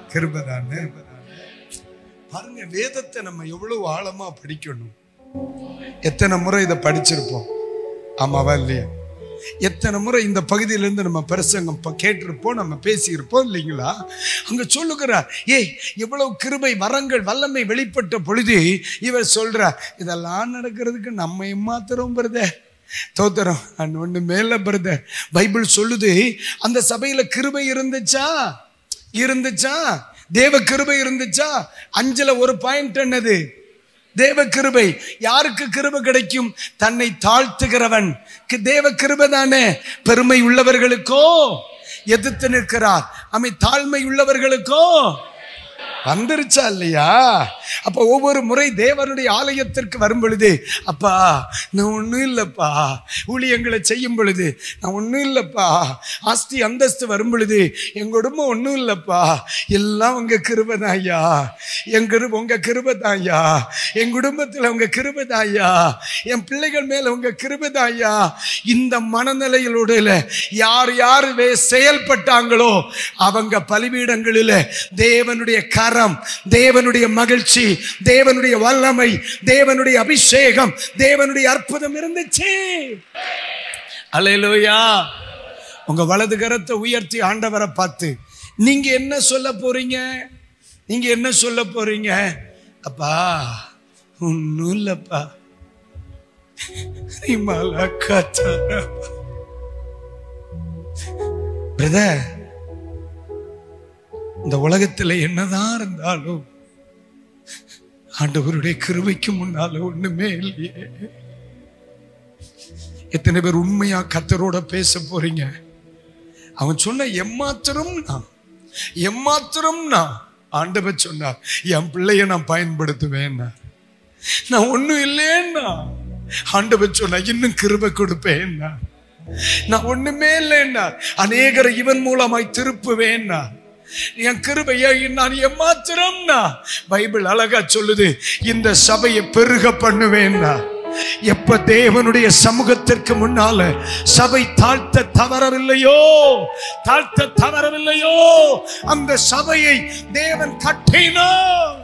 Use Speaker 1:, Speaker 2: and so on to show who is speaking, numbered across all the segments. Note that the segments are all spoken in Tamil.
Speaker 1: கிருபை தானே. பாருங்க, வேதத்தை நம்ம எவ்வளவு ஆழமா படிக்கணும். எத்தனை முறை இதை படிச்சிருப்போம், ஆமாவா இல்லையா? எத்தனை முறை இந்த பகுதியிலிருந்து நம்ம பிரசங்கம் கேட்டிருப்போம், நம்ம பேசியிருப்போம் இல்லைங்களா? அங்க சொல்லுகிறார், ஏய் எவ்வளவு கிருபை வரங்கள் வல்லமை வெளிப்பட்ட பொழுது இவர் சொல்றார், இதெல்லாம் நடக்கிறதுக்கு நம்ம மாத்திரம் பிரதர் தோத்திரம் ஒண்ணு மேல பிரதர். பைபிள் சொல்லுது, அந்த சபையில கிருபை இருந்துச்சா? தேவ கிருபை இருந்துச்சா? 5ல் ஒரு பாயிண்ட் என்னது? தேவ கிருபை. யாருக்கு கிருபை கிடைக்கும்? தன்னை தாழ்த்துகிறவன் தேவ கிருபை தானே. பெருமை உள்ளவர்களுக்கோ எதிர்த்து நிற்கிறார், தாழ்மை உள்ளவர்களுக்கோ வந்துருச்சா இல்லையா? அப்ப ஒவ்வொரு முறை தேவனுடைய ஆலயத்திற்கு வரும் பொழுது, அப்பா நான் ஒன்றும் இல்லைப்பா, ஊழியங்களை செய்யும் பொழுது நான் ஒன்றும் இல்லைப்பா, ஆஸ்தி அந்தஸ்து வரும் பொழுது என் குடும்பம் ஒன்றும் இல்லைப்பா, எல்லாம் உங்க கிருபை தான்யா, உங்க கிருபை தான்யா, என் குடும்பத்தில் உங்க கிருபை தான்யா, என் பிள்ளைகள் மேல உங்க கிருபை தான்யா. இந்த மனநிலையிலோட யார் யார் செயல்பட்டாங்களோ அவங்க பலிபீடங்களில் தேவனுடைய கரம், தேவனுடைய மகிழ்ச்சி, தேவனுடைய வல்லமை, தேவனுடைய அபிஷேகம், தேவனுடைய அற்புதம் இருந்துச்சு. அல்லேலூயா. உங்க வலது கரத்தை உயர்த்தி ஆண்டவரை பார்த்து நீங்க என்ன சொல்ல போறீங்க? நீங்க என்ன சொல்ல போறீங்க? அப்பா ஒன்னும் இல்லப்பா, பிரதர் இந்த உலகத்துல என்னதான் இருந்தாலும் ஆண்டவருடைய கிருபைக்கு முன்னால ஒண்ணுமே இல்லையே. எத்தனை பேர் உண்மையா கர்த்தரோட பேச போறீங்க? அவன் சொன்ன எம்மாத்திரம் நான் ஆண்டவர் சொன்னார், என் பிள்ளைய நான் பயன்படுத்துவேன், நான் ஒண்ணும் இல்லைன்னா ஆண்டவர் சொன்னா இன்னும் கிருபை கொடுப்பேன், நான் ஒண்ணுமே இல்லைன்னா அநேகரை இவன் மூலமாய் திருப்புவேன், என் கிருபையை நான் எம்மாத்திரம். பைபிள் அழகா சொல்லுது, இந்த சபையை பெருக பண்ணுவேன். எப்ப தேவனுடைய சமூகத்திற்கு முன்னால சபை தாழ்த்த தவறவில்லையோ அந்த சபையை தேவன் கட்டினார்.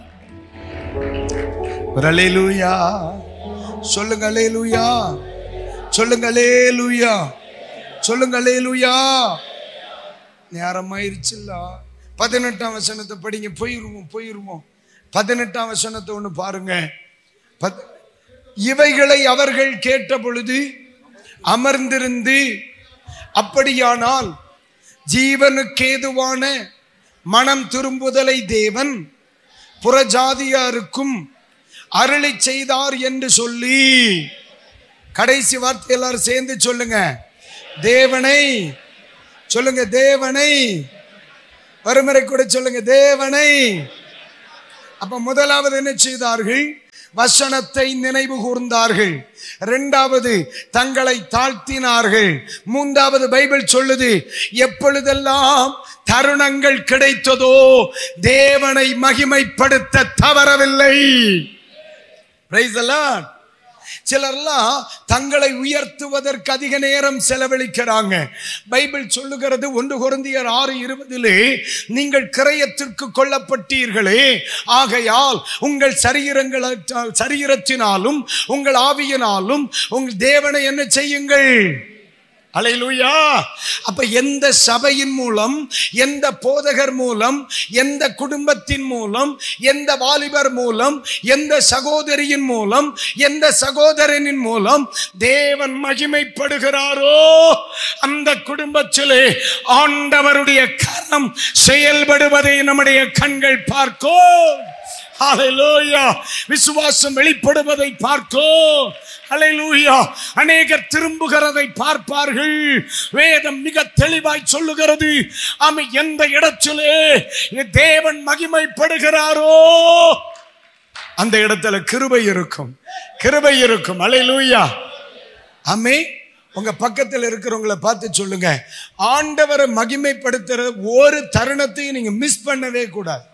Speaker 1: அல்லேலூயா சொல்லுங்க, அல்லேலூயா சொல்லுங்க, அல்லேலூயா சொல்லுங்க, அல்லேலூயா. நேரமாயிருச்சுல்ல. 18ஆம் வசனத்தை படிங்க. போயிருவோம் 18ஆம் வசனத்தை ஒண்ணு பாருங்க. இவைகளை அவர்கள் கேட்ட பொழுது அமர்ந்திருந்து, அப்படியானால் ஜீவனுக்கேதுவான மனம் திரும்புதலை தேவன் புறஜாதியாருக்கும் அருளி செய்தார் என்று சொல்லி, கடைசி வார்த்தை எல்லாரும் சேர்ந்து சொல்லுங்க, தேவனை சொல்லுங்க, தேவனை. வறுமுறை கூட சொல்லுங்க, தேவனை. அப்ப முதலாவது என்ன செய்தார்கள்? வசனத்தை நினைவு கூர்ந்தார்கள். 2வது தங்களை தாழ்த்தினார்கள். 3வது பைபிள் சொல்லுது, எப்பொழுதெல்லாம் தருணங்கள் கிடைத்ததோ தேவனை மகிமைப்படுத்த தவறவில்லை. Praise the Lord. சிலர்லாம் தங்களை உயர்த்துவதற்கு அதிக நேரம் செலவழிக்கிறாங்க. பைபிள் சொல்லுகிறது 1 கொரிந்தியர் 6:20 நீங்கள் கிரயத்திற்கு கொல்லப்பட்டீர்களே, ஆகையால் உங்கள் சரீரத்தினாலும் உங்கள் ஆவியினாலும் உங்கள் தேவனை என்ன செய்யுங்கள். அல்லேலூயா. அப்ப எந்த சபையின் மூலம், எந்த போதகர் மூலம், எந்த குடும்பத்தின் மூலம், எந்த வாலிபர் மூலம், எந்த சகோதரியின் மூலம், எந்த சகோதரனின் மூலம் தேவன் மகிமைப்படுகிறாரோ அந்த குடும்பத்திலே ஆண்டவருடைய கரம் செயல்படுவதை நம்முடைய கண்கள் பார்க்கும். ஹல்லேலூயா. விசுவாசம் வெளிப்படுவதை பார்க்கும். ஹல்லேலூயா. அநேகர் திரும்புகிறதை பார்ப்பார்கள். வேதம் மிக தெளிவாய் சொல்லுகிறது, ஆமென், எந்த இடத்திலே தேவன் மகிமைப்படுகிறாரோ அந்த இடத்துல கிருபை இருக்கும். ஹல்லேலூயா. ஆமென். உங்க பக்கத்தில் இருக்கிறவங்களை பார்த்து சொல்லுங்க, ஆண்டவரை மகிமைப்படுத்துற ஒரு தருணத்தையும் நீங்க மிஸ் பண்ணவே கூடாது.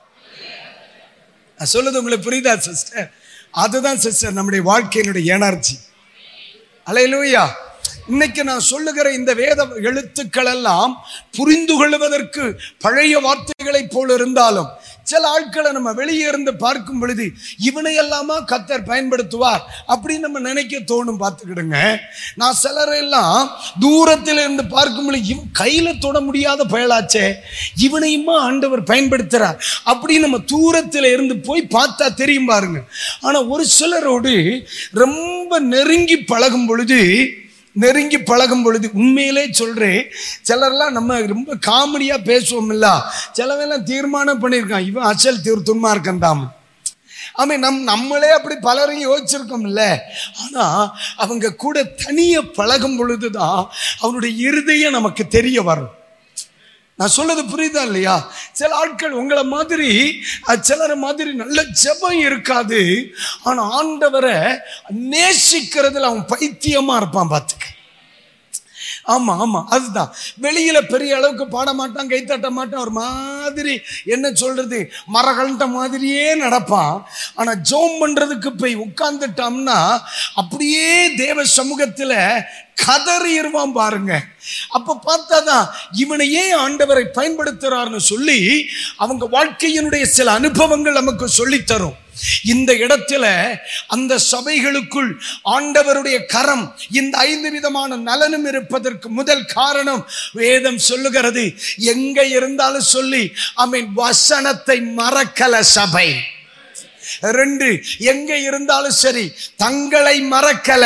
Speaker 1: சொல்லுது உங்களுக்கு புரியுதா சிஸ்டர்? அதுதான் சிஸ்டர் நம்முடைய வாழ்க்கையினுடைய எனர்ஜி. அல்லேலூயா. இன்னைக்கு நான் சொல்லுகிற இந்த வேத எழுத்துக்கள் எல்லாம் புரிந்து கொள்வதற்கு பழைய வார்த்தைகளை போல இருந்தாலும் சில ஆட்களை நம்ம வெளியே இருந்து பார்க்கும் பொழுது இவனை எல்லாமா கர்த்தர் பயன்படுத்துவார் அப்படின்னு நம்ம நினைக்க தோணும். பார்த்துக்கிடுங்க, நான் சிலரெல்லாம் தூரத்தில் இருந்து பார்க்கும் பொழுது இவன் கையில தொட முடியாத பயலாச்சே, இவனையுமா ஆண்டவர் பயன்படுத்துறார் அப்படின்னு நம்ம தூரத்தில் இருந்து போய் பார்த்தா தெரியும் பாருங்க. ஆனா ஒரு சிலரோடு ரொம்ப நெருங்கி பழகும் பொழுது உண்மையிலே சொல்றேன், சிலர்லாம் நம்ம ரொம்ப காமெடியா பேசுவோம் இல்ல, சிலவெல்லாம் தீர்மானம் பண்ணியிருக்கான் இவன் அசல் துன்மா இருக்கான் தாம். நம்மளே அப்படி பலரையும் யோசிச்சிருக்கோம் இல்ல. ஆனா அவங்க கூட தனிய பழகும் பொழுதுதான் அவனுடைய இருதயம் நமக்கு தெரிய வரும். நான் சொல்றது புரியுதா இல்லையா? சில ஆட்கள் உங்களை மாதிரி சிலர் மாதிரி நல்ல ஜெபம் இருக்காது, ஆனா ஆண்டவரை நேசிக்கிறதுல அவன் பைத்தியமா இருப்பான். பார்த்துக்க, ஆமா ஆமா அதுதான். வெளியில பெரிய அளவுக்கு பாட மாட்டான், கை தட்ட மாட்டான், ஒரு மாதிரி என்ன சொல்றது மரகண்ட மாதிரியே நடப்பான். ஆனா ஜோம் பண்றதுக்கு போய் உட்கார்ந்துட்டோம்னா அப்படியே தேவ சமூகத்துல கதறிடுவான் பாருங்க. அப்ப பார்த்தாதான் இவனை ஏன் ஆண்டவரை பயன்படுத்துறாருன்னு சொல்லி அவங்க வாழ்க்கையினுடைய சில அனுபவங்கள் நமக்கு சொல்லித்தரும். இந்த இடத்துல அந்த சபைகளுக்குள் ஆண்டவருடைய கரம் இந்த 5 விதமான நலனும் இருப்பதற்கு முதல் காரணம் வேதம் சொல்லுகிறது. எங்க இருந்தாலும் சொல்லி வசனத்தை மறக்கல சபை. 2, எங்க இருந்தாலும் சரி தங்களை மறக்கல,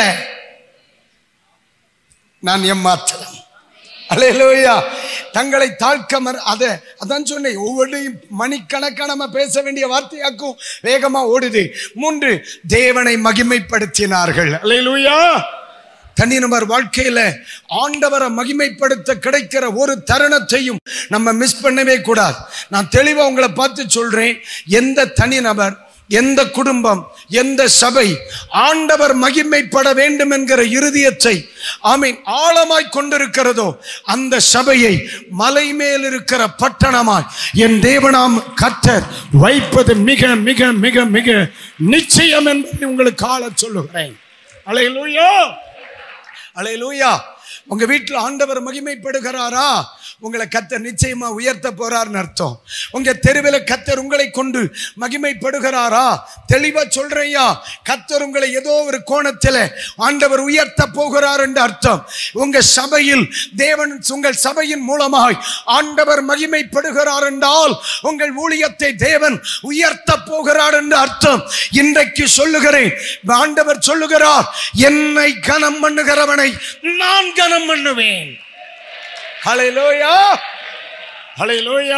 Speaker 1: நான் ஏமாற்றலாம். அல்லேலூயா. தங்களை தாழ்க்க அதான் சொன்னேன், ஒவ்வொன்றையும் மணிக்கணக்கான நம்ம பேச வேண்டிய வார்த்தையாக்கும் வேகமா ஓடுது. 3, தேவனை மகிமைப்படுத்தினார்கள். அல்லேலூயா. தனிநபர் வாழ்க்கையில ஆண்டவரை மகிமைப்படுத்த கிடைக்கிற ஒரு தருணத்தையும் நம்ம மிஸ் பண்ணவே கூடாது. நான் தெளிவா உங்களை பார்த்து சொல்றேன், எந்த தனிநபர், எந்த குடும்பம், எந்த சபை ஆண்டவர் மகிமைப்பட வேண்டும் என்கிற இருதயத்தை ஆழமாய் கொண்டிருக்கிறதோ அந்த சபையை மலை மேல் இருக்கிற பட்டணமாய் என் தேவனாம் கர்த்தர் வைப்பது மிக மிக மிக மிக நிச்சயம் என்பதை உங்களுக்கு ஆள சொல்லுகிறேன். அல்லேலூயா, அல்லேலூயா. உங்க வீட்டில் ஆண்டவர் மகிமைப்படுகிறாரா? உங்களை கர்த்தர் நிச்சயமா உயர்த்த போறார்னு அர்த்தம். உங்க தெருவில் கர்த்தர் உங்களை கொண்டு மகிமைப்படுகிறாரா? தெளிவா சொல்றையா, கர்த்தர் உங்களை ஏதோ ஒரு கோணத்தில் ஆண்டவர் உயர்த்த போகிறார் என்று அர்த்தம். உங்க சபையில் தேவன் உங்கள் சபையின் மூலமாய் ஆண்டவர் மகிமைப்படுகிறார் என்றால் உங்கள் ஊழியத்தை தேவன் உயர்த்த போகிறார் என்று அர்த்தம். இன்றைக்கு சொல்லுகிறேன், ஆண்டவர் சொல்லுகிறார், என்னை கனம் பண்ணுகிறவனை நான் கனம் பண்ணுவேன். ஹல்லேலூயா, ஹல்லேலூயா,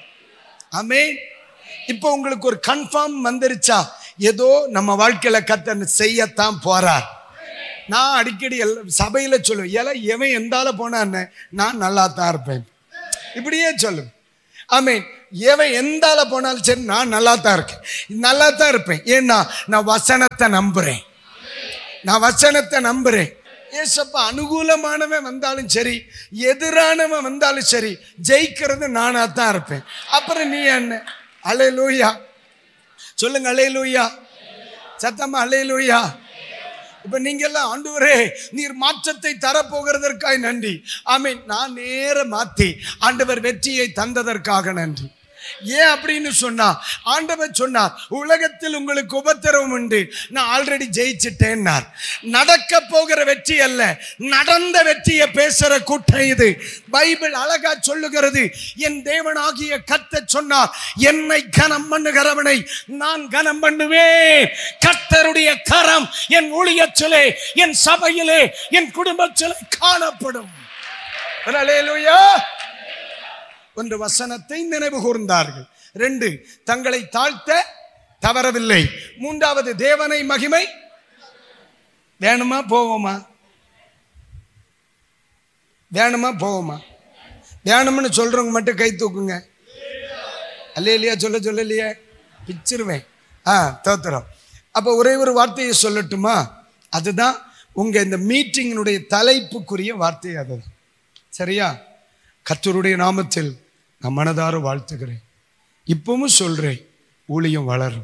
Speaker 1: ஆமென். இப்போ உங்களுக்கு ஒரு கன்ஃபார்ம் வந்துருச்சா? ஏதோ நம்ம வாழ்க்கையில கர்த்தர் செய்யத்தான் போறார். நான் அடிக்கடி சபையில சொல்லுவேன், எவன் எந்தால போனான்னு நான் நல்லா தான் இருப்பேன், இப்படியே சொல்லுவேன். ஆமென். எவன் எந்தால போனாலும் சரி நான் நல்லா தான் இருக்கேன், நல்லா தான் இருப்பேன். ஏன்னா நான் வசனத்தை நம்புறேன், நான் வசனத்தை நம்புறேன். ஏசப்பா அனுகூலமானவன் வந்தாலும் சரி, எதிரானவன் வந்தாலும் சரி, ஜெயிக்கிறது நானா தான் இருப்பேன். அப்புறம் நீ என்ன? அல்லேலூயா சொல்லுங்க, அல்லேலூயா சத்தமா, அல்லேலூயா. இப்ப நீங்க எல்லாம் ஆண்டவரே நீர் மாற்றத்தை தரப்போகிறதற்காக நன்றி. ஆமென். நான் நேர மாத்தி ஆண்டவர் வெற்றியை தந்ததற்காக நன்றி. ஏன் அப்படின்னு சொன்னா, ஆண்டவர் சொன்னார், உலகத்தில் உங்களுக்கு உபத்திரவம் உண்டு, நான் ஆல்ரெடி ஜெயிச்சிட்டேன்னார். நடக்க போகிற வெற்றி அல்ல, நடந்த வெற்றியை பேசுற கூட்டம் இது. பைபிள் அழகா சொல்லுகிறது, என் தேவனாகிய கர்த்தர் சொன்னார், என்னை கனம் பண்ணுகிறவனை நான் கனம் பண்ணுவேன். கர்த்தருடைய கரம் என் ஊழியத்திலே, என் சபையிலே, என் குடும்பத்திலே காணப்படும். அல்லேலூயா. ஒன்று, வசனத்தை நினைவு கூர்ந்தார்கள். 2, தங்களை தாழ்த்த தவறவில்லை. 3வது, தேவனை மகிமை. வேணுமா போவோமா? வேணுமா போவோமா? வேணும்னு சொல்றவங்க மட்டும் கை தூக்குங்க. அல்லேலூயா சொல்லலையே, பிச்சிருவேன். தோத்திரம். அப்ப ஒரே ஒரு வார்த்தையை சொல்லட்டுமா? அதுதான் உங்க இந்த மீட்டிங்கினுடைய தலைப்புக்குரிய வார்த்தை. அதுதான் சரியா? கர்த்தருடைய நாமத்தில் நான் மனதார வாழ்த்துகிறேன். இப்பவும் சொல்றேன், ஊழியம் வளரும்.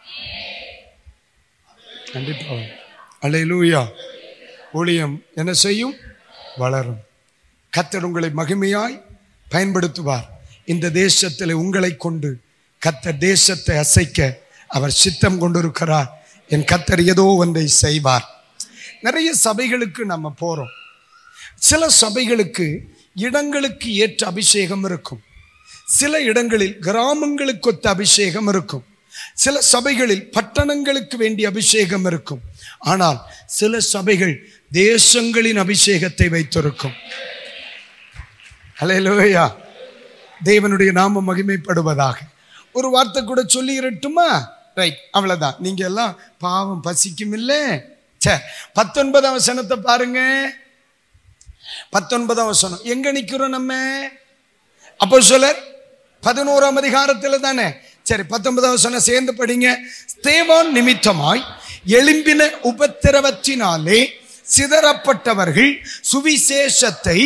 Speaker 1: கண்டிப்பா. அல்லேலூயா. ஊழியம் என்ன செய்யும்? வளரும். கர்த்தர் உங்களை மகிமையாய் பயன்படுத்துவார். இந்த தேசத்தில் உங்களை கொண்டு கர்த்தர் தேசத்தை அசைக்க அவர் சித்தம் கொண்டிருக்கிறார். என் கர்த்தர் ஏதோ ஒன்றை செய்வார். நிறைய சபைகளுக்கு நம்ம போறோம். சில சபைகளுக்கு இடங்களுக்கு ஏற்ற அபிஷேகம் இருக்கும். சில இடங்களில் கிராமங்களுக்கு ஒத்த அபிஷேகம் இருக்கும். சில சபைகளில் பட்டணங்களுக்கு வேண்டிய அபிஷேகம் இருக்கும். ஆனால் சில சபைகள் தேசங்களின் அபிஷேகத்தை வைத்திருக்கும். ஹல்லேலூயா. தேவனுடைய நாமம் மகிமைப்படுவதாக. ஒரு வார்த்தை கூட சொல்லி இருட்டுமா? ரைட், அவ்வளவுதான். நீங்க எல்லாம் பாவம் பசிக்கும் இல்லை. சரி, 19ஆம் வசனத்தை பாருங்க. 19ஆம் வசனம் எங்க நிக்கிறோம் நம்ம? அப்போஸ்தலர் 11ஆம் அதிகாரத்தில் தானே. சரி, 19ஆம் வசனம் சேர்ந்து படிங்க. ஸ்தேவான் நிமித்தமாய் எழும்பின உபத்திரவத்தினாலே சிதறப்பட்டவர்கள் சுவிசேஷத்தை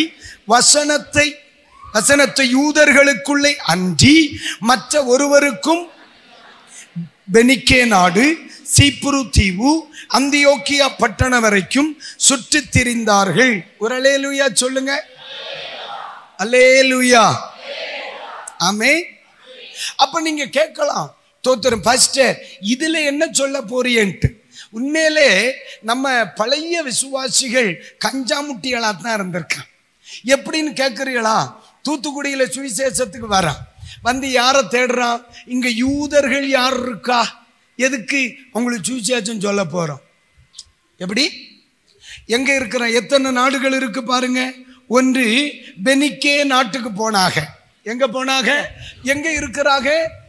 Speaker 1: வசனத்தை யூதர்களுக்குள்ளே அன்றி மற்ற ஒருவருக்கும் பெனிக்கே நாடு, சீப்புரு தீவு, அந்தியோக்கியா பட்டணம் வரைக்கும் சுற்றி திரிந்தார்கள். ஒரு அல்லேலூயா சொல்லுங்க. அல்லேலூயா. ஆமென். அப்ப நீங்க கேட்கலாம், தோத்திரம் பாஸ்டர் இதுல என்ன சொல்ல போறீன்ட்டு. உண்மையிலே நம்ம பழைய விசுவாசிகள் கஞ்சாமுட்டிகளா தான் இருந்திருக்கான். எப்படின்னு கேட்கிறீங்களா? தூத்துக்குடியில சுவிசேஷத்துக்கு வரான், வந்து யாரை தேடுறான்? இங்க யூதர்கள் யார் இருக்கா? எதுக்கு? உங்களுக்கு சுவிசேஷம் சொல்ல போறோம். எப்படி? எங்க இருக்கிற எத்தனை நாடுகள் இருக்கு பாருங்க. ஒன்று பெனிக்கே நாட்டுக்கு போனாக. எங்க போனாக? எங்க இருக்கிறாக?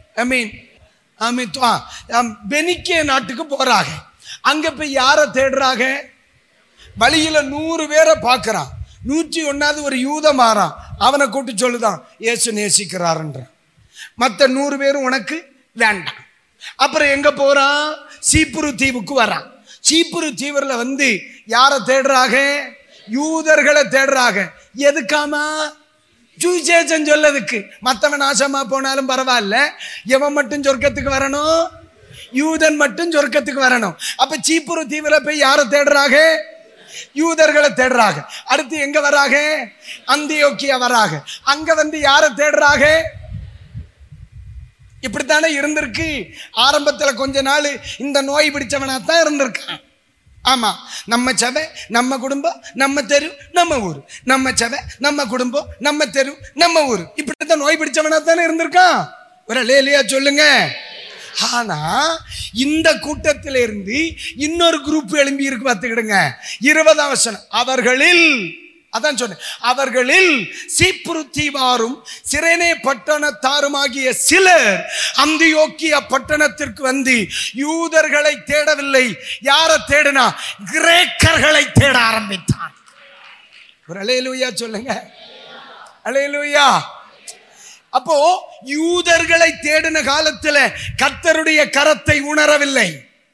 Speaker 1: பெனிக்கே நாட்டுக்கு போறாங்க. அங்க போய் யாரை தேடுறாங்க? வழியில 100 பேரை பார்க்கறான். 101வது ஒரு யூத மாறான். அவனை கூட்டி சொல்லுதான் இயேசு நேசிக்கிறாருன்ற. மற்ற 100 பேரும் உனக்கு வேண்டாம். அப்புறம் எங்க போறான்? சீப்புரு தீவுக்கு வரான். சீப்புரு தீவுல வந்து யாரை தேடுறாங்க? யூதர்களை தேடுறாங்க. எதுக்காமா? சுவிசேஷம் சொல்லதுக்கு. மற்றவன் நாசமா போனாலும் பரவாயில்ல, எவன் மட்டும் சொர்க்கத்துக்கு வரணும்? யூதன் மட்டும் சொர்க்கத்துக்கு வரணும். அப்ப சீப்புரு தீவுல போய் யாரை தேடுறாங்க? யூதர்களை தேடுறாங்க. அடுத்து எங்க வராங்க? அந்தியோக்கியா வராங்க. அங்க வந்து யாரை தேடுறாங்க? இப்படித்தானே இருந்திருக்கு. ஆரம்பத்தில் கொஞ்ச நாள் இந்த நோய் பிடிச்சவனா தான் இருந்திருக்கான். ஆமா, நம்ம சபை, நம்ம குடும்பம், நம்ம தெரு, நம்ம ஊர். நம்ம சபை, நம்ம குடும்பம், நம்ம தெரு, நம்ம ஊர். இப்படித்தான் நோய் பிடிச்சவனா தானே இருந்திருக்கான். ஒரு அல்லேலூயா சொல்லுங்க. ஆனா இந்த கூட்டத்தில இருந்து இன்னொரு குரூப் எழும்பி இருக்கு. பார்த்துக்கிடுங்க. 20ஆம் வசனம். அவர்களில், அதான் சொன்னேன், அவர்களில் சீப்புரு தீவாரும் சிரேனே பட்டணத்தாருமாகிய சிலர் அந்தியோக்கியா பட்டணத்திற்கு வந்து யூதர்களை தேடவில்லை. யாரை தேடினா? கிரேக்கர்களை தேட ஆரம்பித்தான். ஒரு அல்லேலூயா சொல்லுங்க. அல்லேலூயா. அப்போ யூதர்களை தேடின காலத்துல கர்த்தருடைய கரத்தை உணரவில்லை.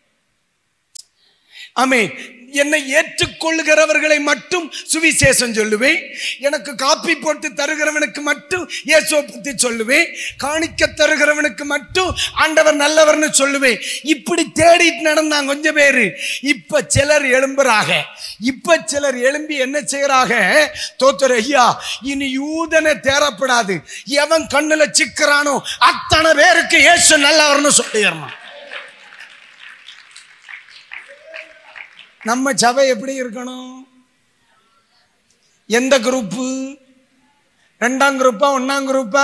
Speaker 1: ஆமென். என்னை ஏற்றுக்கொள்கிறவர்களை மட்டும் சுவிசேஷம் சொல்லுவேன். எனக்கு காப்பி போட்டு தருகிறவனுக்கு மட்டும் இயேசுவை பத்தி சொல்லுவேன். காணிக்க தருகிறவனுக்கு மட்டும் ஆண்டவர் நல்லவர்னு சொல்லுவேன். இப்படி தேடிட்டு நடந்தாங்க கொஞ்சம் பேரு. இப்ப சிலர் எழும்புறாங்க. இப்ப சிலர் எழும்பி என்ன செய்யறாங்க? தோத்தர் ஐயா, இனி யூதனை தேடப்படாது, எவன் கண்ணுல சிக்கிறானோ அத்தனை பேருக்கு இயேசு நல்லவர்னு சொல்லிடணும். நம்ம சபை எப்படி இருக்கணும்? எந்த குரூப்பு? 2ஆம் குரூப்பா 1ஆம் குரூப்பா?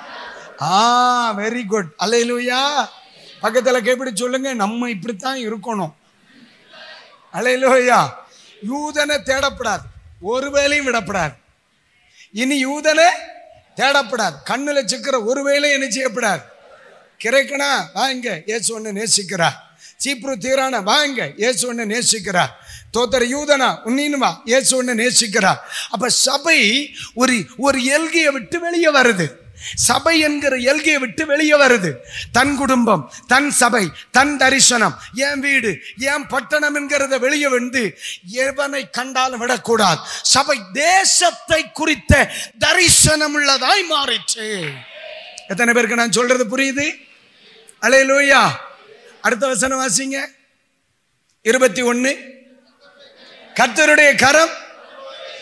Speaker 1: Very good. அல்லேலூயா. பக்கத்துல கேப்பிடி சொல்லுங்க, நம்ம இப்படித்தான் இருக்கணும். அல்லேலூயா. யூதனை தேடப்படாது, ஒரு வேலையும் விடப்படாது. இனி யூதனை தேடப்படாது. கண்ணுல சிக்கிற ஒரு வேலையும் என்ன செய்யப்படாது. கிடைக்கணா வாங்க, இயேசு ஒன்னு நேசிக்கிறார். சீப்ரு தீரான வாங்க, இயேசு ஒன்னு நேசிக்கிறார். தோத்தர யூதனா உன்னின்னு வா, இயேசு ஒன்னு நேசிக்கிறார். அப்ப சபை ஒரு எல்கையை விட்டு வெளியே வருது. சபை என்கிற எல்கையை விட்டு வெளியே வருது. தன் குடும்பம், தன் சபை, தன் தரிசனம், என் வீடு, என் பட்டணம் என்கிறத வெளியே வந்து எவனை கண்டாலும் விடக்கூடாது. சபை தேசத்தை குறித்த தரிசனம் உள்ளதாய் மாறிச்சு. எத்தனை பேருக்கு நான் சொல்றது புரியுது? அல்லேலூயா. அடுத்த வசனம் வாசிங்க. 21. கர்த்தருடைய கரம்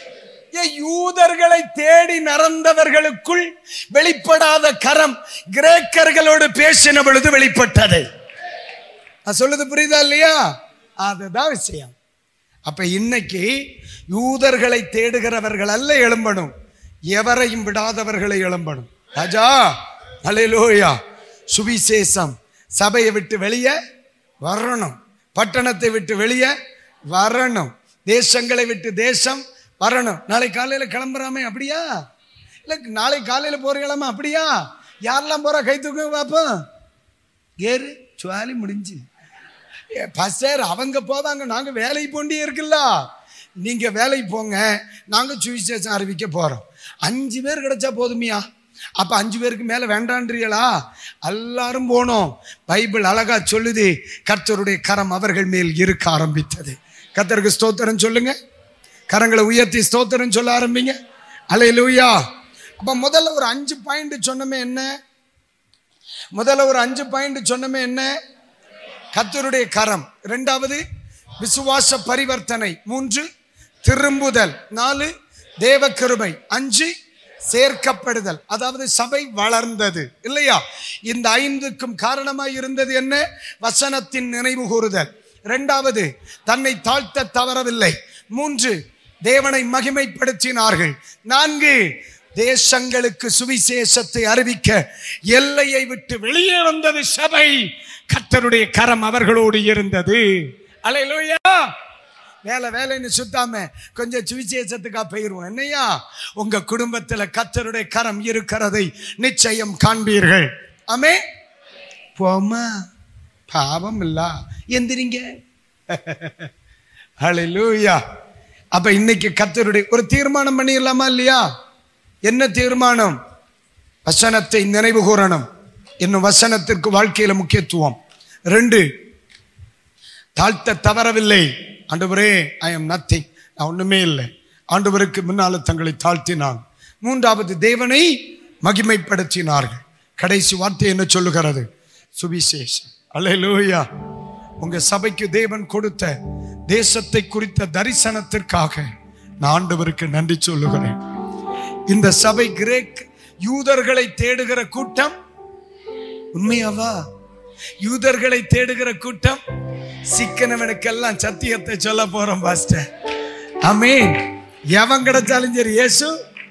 Speaker 1: யூதர்களை தேடி நடந்தவர்களுக்குள் வெளிப்படாத கரம் கிரேக்கர்களோடு பேசின பொழுது வெளிப்பட்டது. சொல்லுது புரியுதா இல்லையா? அதுதான் விஷயம். அப்ப இன்னைக்கு யூதர்களை தேடுகிறவர்கள் அல்ல எழும்பணும், எவரையும் விடாதவர்களை எழும்பணும். ராஜா அல்லேலூயா. சுவிசேஷம் சபையை விட்டு வெளியே வரணும், பட்டணத்தை விட்டு வெளியே வரணும், தேசங்களை விட்டு தேசம் வரணும். நாளை காலையில கிளம்புறாமே அப்படியா? இல்ல நாளை காலையில போறீங்களாமா அப்படியா? யாரெல்லாம் போறா கை தூக்க பாப்போம். ஏறு சுவாலி முடிஞ்சு பஸ்டர் அவங்க போவாங்க, நாங்க வேலை போண்டே இருக்குல்ல. நீங்க வேலைக்கு போங்க, நாங்க சுவிசேஷம் அறிவிக்க போறோம். 5 பேர் கிடைச்சா போதுமியா? அப்ப 5 பேருக்கு மேல வேண்டான்றீங்களா? எல்லாரும் போனோம். பைபிள் அழகா சொல்லுது, கர்த்தருடைய கரம் அவர்கள் மேல் இருக்க ஆரம்பித்தது. கர்த்தருக்கு ஸ்தோத்திரம் சொல்லுங்க, கரங்களை உயர்த்தி ஸ்தோத்திரம் சொல்ல ஆரம்பிங்க. அல்லேலூயா. அப்ப முதல்ல ஒரு 5 பாயிண்ட் சொன்னமே என்ன? முதல்ல ஒரு 5 பாயிண்ட் சொன்னமே என்ன? கர்த்தருடைய கரம். 2வது விசுவாச பரிவர்த்தனை. 3 திரும்புதல். 4 தேவ கிருபை. 5 சேர்க்கப்படுதல். அதாவது சபை வளர்ந்தது இல்லையா? இந்த 5க்கும் காரணமாய் இருந்தது என்ன? வசனத்தின் நினைவு கூறுதல். 2வது தன்னை தாழ்த்த தவறவில்லை. 3 தேவனை மகிமைப்படுத்தினார்கள். 4 தேசங்களுக்கு சுவிசேஷத்தை அறிவிக்க எல்லையை விட்டு வெளியே வந்தது சபை. கர்த்தருடைய கரம் அவர்களோடு இருந்தது. அல்லேலூயா. வேலைன்னு சுத்தாம கொஞ்சம் சுவிசேஷத்துக்கா போயிருவோம். என்னையா, உங்க குடும்பத்துல கர்த்தருடைய கரம் இருக்கிறதை நிச்சயம் காண்பீர்கள். ஆமே. போமா பாவம் இல்ல, எந்திரிங்க. அல்லேலூயா. அப்ப இன்னைக்கு கர்த்தருடைய ஒரு தீர்மானம் பண்ணிடலாமா இல்லையா? என்ன தீர்மானம்? வசனத்தை நினைவு கூறணும். இன்னும் வசனத்திற்கு வாழ்க்கையில முக்கியத்துவம். 2 தாழ்த்த தவறவில்லை. ஆண்டவரே ஐ எம் நத்திங், நான் ஒண்ணுமே இல்லை. ஆண்டவருக்கு முன்னால தங்களை தாழ்த்தினான். 3வது தேவனை மகிமைப்படுத்தினார்கள். கடைசி வார்த்தை என்ன சொல்லுகிறது? சுவிசேஷம். அல்லேலூயா. உங்க சபைக்கு தேவன் கொடுத்த தேசத்தை குறித்த தரிசனத்திற்காக நான் ஆண்டவருக்கு நன்றி சொல்லுகிறேன். இந்த சபை கிரேக் யூதர்களை தேடுகிற கூட்டம். உண்மையாவா? யூதர்களை தேடுகிற கூட்டம். சிக்கனவனுக்கெல்லாம் சத்தியத்தை சொல்ல போறோம் பாஸ்டர். ஆமென். எவன் கிடைச்சாலும் சரி இயேசு.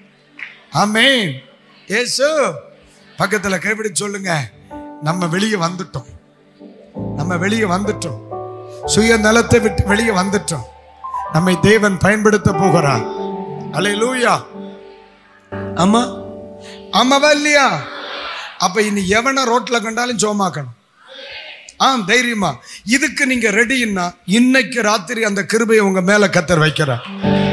Speaker 1: ஆமென். இயேசு. பக்கத்துல கைப்பிடி சொல்லுங்க, நம்ம வெளியே வந்துட்டோம். நம்ம வெளியே வந்துட்டோம். சுயநலத்தை விட்டு வெளியே வந்துட்டோம். நம்மை தேவன் பயன்படுத்த போகிறார். அல்லேலூயா. ஆமா ஆமாவா இல்லையா? அப்ப இனி எவனை ரோட்ல கண்டாலும் சோமாக்கணும். தைரியமா. இதுக்கு நீங்க ரெடின்னா இன்னைக்கு ராத்திரி அந்த கிருபையை உங்க மேல கர்த்தர் வைக்கிறார்.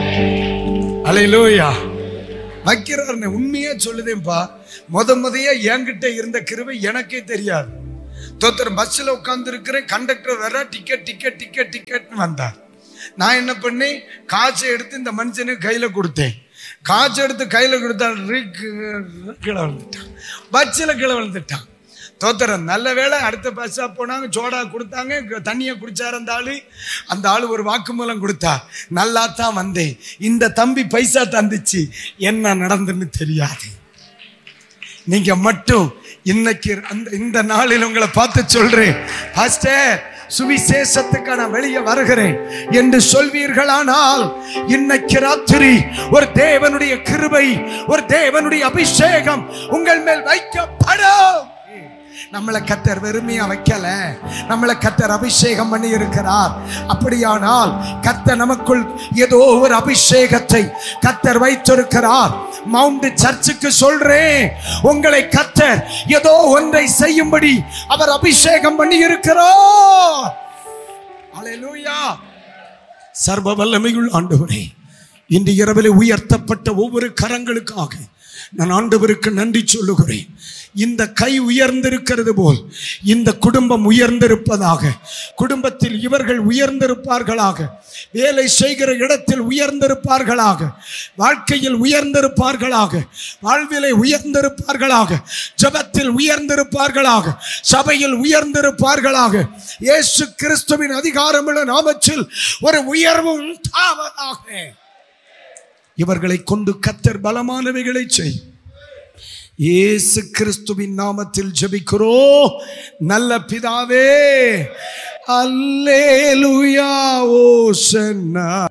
Speaker 1: அல்லேலூயா. வைக்கிறார். உண்மையா சொல்லுதேன்பா. முதையா என்கிட்ட இருந்த கிருபை எனக்கே தெரியாது. தோத்தர் பஸ்ல உட்கார்ந்து இருக்கிறேன், கண்டக்டர் வர டிக்கெட் வந்தார். நான் என்ன பண்ணி காசை எடுத்து இந்த மனுஷனுக்கு கையில கொடுத்தேன். காசு எடுத்து கையில கொடுத்தா கீழே விழுந்துட்டான். பஸ்ல கீழே விழுந்துட்டான். தோத்தரம். நல்ல வேளை அடுத்த பஸ்ஸா போனாங்க, சோடா கொடுத்தாங்க, தண்ணியை குடிச்சார் அந்த ஆளு ஒரு வாக்குமூலம் கொடுத்தா. நல்லா தான் வந்தேன். இந்த தம்பி பைசா தந்துச்சு, என்ன நடந்துன்னு தெரியாது. நீங்க மட்டும் இன்னைக்கு இந்த நாளில் உங்களை பார்த்து சொல்றேன், பாஸ்டர் சுவிசேஷத்துக்கு நான் வெளியே வருகிறேன் என்று சொல்வீர்களானால் இன்னைக்கு ராத்திரி ஒரு தேவனுடைய கிருபை, ஒரு தேவனுடைய அபிஷேகம் உங்கள் மேல் வைக்கப்படும். நம்மளை கர்த்தர் வெறுமையா வைக்கல, நம்மளை கர்த்தர் அபிஷேகம் பண்ணி இருக்கிறார். அப்படியானால் கர்த்தர் நமக்குள் ஏதோ ஒரு அபிஷேகத்தை கர்த்தர் வைத்திருக்கிறார். மவுண்ட் சர்ச்சுக்கு சொல்றேன், உங்களை கர்த்தர் ஏதோ ஒன்றை செய்யும்படி அவர் அபிஷேகம் பண்ணி இருக்கிறார். அல்லேலூயா. சர்வ வல்லமையுள்ள ஆண்டவரே, இன்று இரவிலே உயர்த்தப்பட்ட ஒவ்வொரு கரங்களுக்காக நான் ஆண்டவருக்கு நன்றி சொல்லுகிறேன். இந்த கை உயர்ந்திருக்கிறது போல் இந்த குடும்பம் உயர்ந்திருப்பதாக, குடும்பத்தில் இவர்கள் உயர்ந்திருப்பார்களாக, வேலை செய்கிற இடத்தில் உயர்ந்திருப்பார்களாக, வாழ்க்கையில் உயர்ந்திருப்பார்களாக, வாழ்விலை உயர்ந்திருப்பார்களாக, ஜெபத்தில் உயர்ந்திருப்பார்களாக, சபையில் உயர்ந்திருப்பார்களாக. இயேசு கிறிஸ்துவின் அதிகாரமுள்ள நாமத்தில் ஒரு உயர்வு உண்டாவதாக. இவர்களை கொண்டு கர்த்தர் பலமானவைகளை செய். இயேசு கிறிஸ்துவின் நாமத்தில் ஜெபிக்கிறோம் நல்ல பிதாவே. அல்லேலூயா. ஓசன்னா